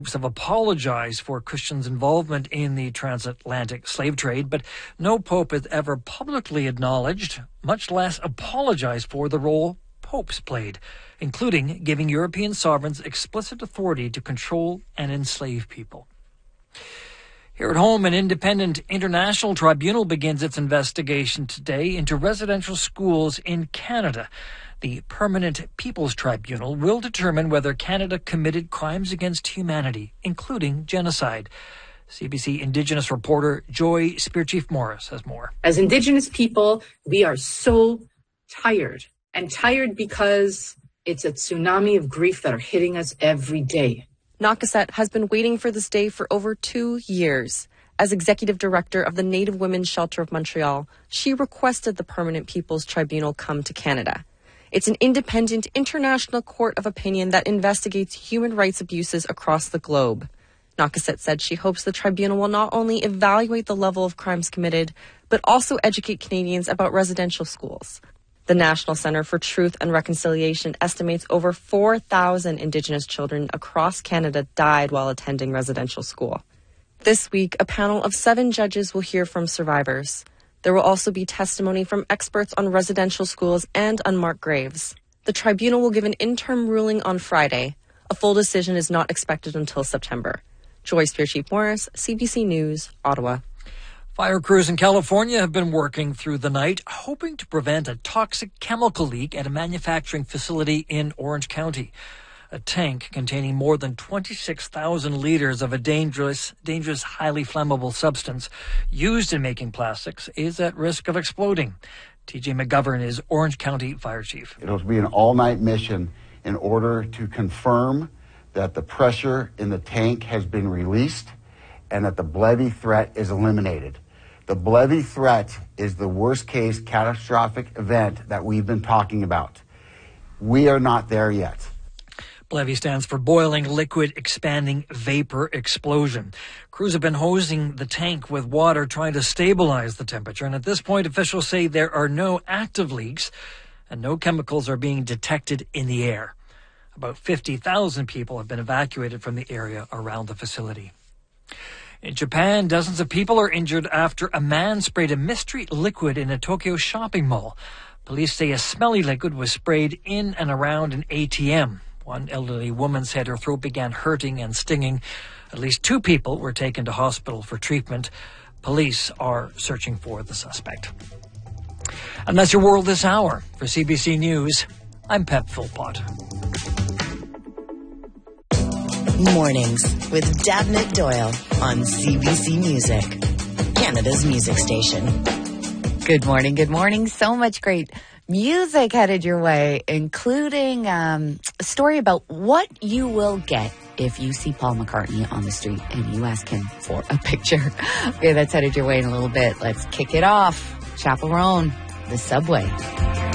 have apologized for Christians' involvement in the transatlantic slave trade, but no pope has ever publicly acknowledged, much less apologized for, the role popes played, including giving European sovereigns explicit authority to control and enslave people. Here at home, an independent international tribunal begins its investigation today into residential schools in Canada. The Permanent People's Tribunal will determine whether Canada committed crimes against humanity, including genocide. CBC Indigenous reporter Joy Spearchief-Morris has more. As Indigenous people, we are so tired, and tired because it's a tsunami of grief that are hitting us every day. Nakasset has been waiting for this day for over 2 years. As executive director of the Native Women's Shelter of Montreal, she requested the Permanent People's Tribunal come to Canada. It's an independent international court of opinion that investigates human rights abuses across the globe. Nakasset said she hopes the tribunal will not only evaluate the level of crimes committed, but also educate Canadians about residential schools. The National Centre for Truth and Reconciliation estimates over 4,000 Indigenous children across Canada died while attending residential school. This week, a panel of 7 judges will hear from survivors. There will also be testimony from experts on residential schools and unmarked graves. The tribunal will give an interim ruling on Friday. A full decision is not expected until September. Joy Spearchief-Morris, CBC News, Ottawa. Fire crews in California have been working through the night, hoping to prevent a toxic chemical leak at a manufacturing facility in Orange County. A tank containing more than 26,000 liters of a dangerous, highly flammable substance used in making plastics is at risk of exploding. TJ McGovern is Orange County Fire Chief. It'll be an all-night mission in order to confirm that the pressure in the tank has been released and that the Blevy threat is eliminated. The Blevy threat is the worst-case catastrophic event that we've been talking about. We are not there yet. Blevy stands for Boiling Liquid Expanding Vapor Explosion. Crews have been hosing the tank with water, trying to stabilize the temperature. And at this point, officials say there are no active leaks and no chemicals are being detected in the air. About 50,000 people have been evacuated from the area around the facility. In Japan, dozens of people are injured after a man sprayed a mystery liquid in a Tokyo shopping mall. Police say a smelly liquid was sprayed in and around an ATM. One elderly woman said her throat began hurting and stinging. At least 2 people were taken to hospital for treatment. Police are searching for the suspect. And that's your world this hour. For CBC News, I'm Pep Philpott. Mornings with Dabnett Doyle on CBC Music, Canada's music station. Good morning, good morning. So much great music headed your way, including a story about what you will get if you see Paul McCartney on the street and you ask him for a picture. Okay, that's headed your way in a little bit. Let's kick it off. Chaperone, the subway.